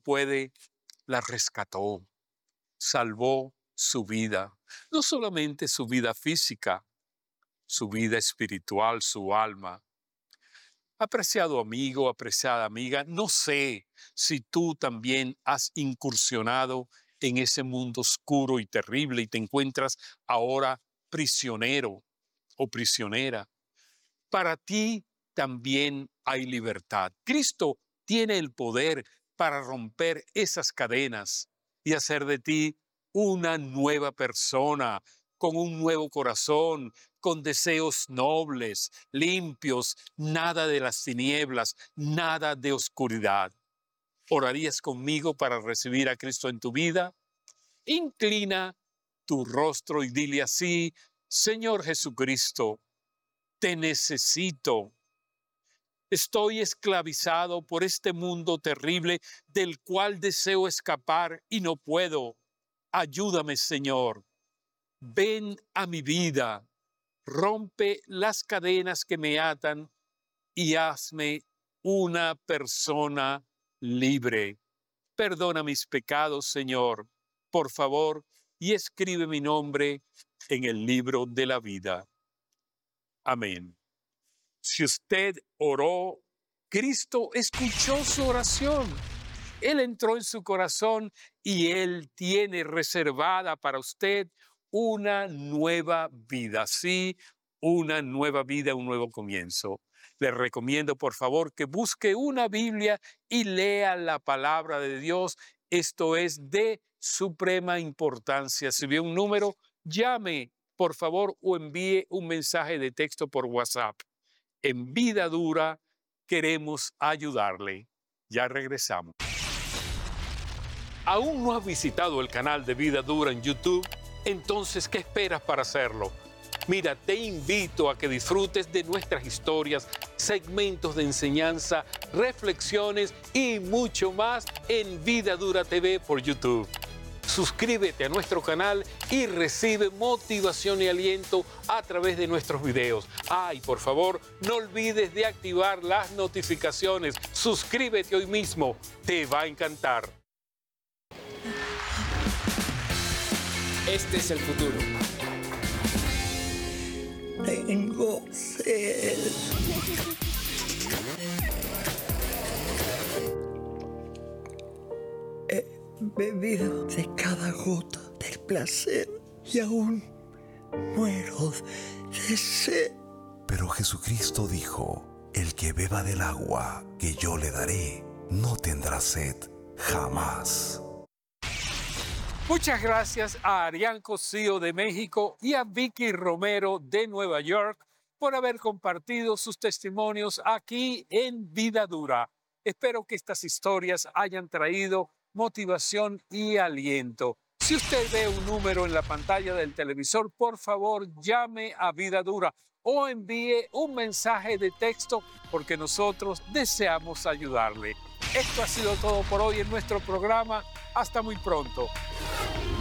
puede, la rescató, salvó su vida, no solamente su vida física, su vida espiritual, su alma. Apreciado amigo, apreciada amiga, no sé si tú también has incursionado en ese mundo oscuro y terrible y te encuentras ahora prisionero o prisionera. Para ti también hay libertad. Cristo tiene el poder para romper esas cadenas y hacer de ti una nueva persona, con un nuevo corazón, con deseos nobles, limpios, nada de las tinieblas, nada de oscuridad. ¿Orarías conmigo para recibir a Cristo en tu vida? Inclina tu rostro y dile así: Señor Jesucristo, te necesito. Estoy esclavizado por este mundo terrible del cual deseo escapar y no puedo. Ayúdame, Señor. Ven a mi vida, rompe las cadenas que me atan y hazme una persona libre. Perdona mis pecados, Señor, por favor, y escribe mi nombre en el libro de la vida. Amén. Si usted oró, Cristo escuchó su oración. Él entró en su corazón y Él tiene reservada para usted una nueva vida. Sí, una nueva vida, un nuevo comienzo. Le recomiendo, por favor, que busque una Biblia y lea la palabra de Dios. Esto es de suprema importancia. Si ve un número, llame, por favor, o envíe un mensaje de texto por WhatsApp. En Vida Dura queremos ayudarle. Ya regresamos. ¿Aún no has visitado el canal de Vida Dura en YouTube? Entonces, ¿qué esperas para hacerlo? Mira, te invito a que disfrutes de nuestras historias, segmentos de enseñanza, reflexiones y mucho más en Vida Dura TV por YouTube. Suscríbete a nuestro canal y recibe motivación y aliento a través de nuestros videos. Y por favor, no olvides de activar las notificaciones. Suscríbete hoy mismo, te va a encantar. Este es el futuro. Tengo sed. He bebido de cada gota del placer y aún muero de sed. Pero Jesucristo dijo: el que beba del agua que yo le daré, no tendrá sed jamás. Muchas gracias a Arián Cosío de México y a Vicky Romero de Nueva York por haber compartido sus testimonios aquí en Vida Dura. Espero que estas historias hayan traído motivación y aliento. Si usted ve un número en la pantalla del televisor, por favor llame a Vida Dura o envíe un mensaje de texto porque nosotros deseamos ayudarle. Esto ha sido todo por hoy en nuestro programa. Hasta muy pronto.